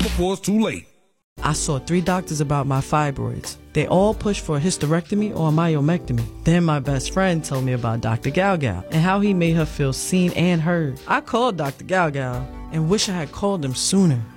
before it's too late. I saw 3 doctors about my fibroids. They all pushed for a hysterectomy or a myomectomy. Then my best friend told me about Dr. Gal Gal and how he made her feel seen and heard. I called Dr. Gal Gal and wish I had called him sooner.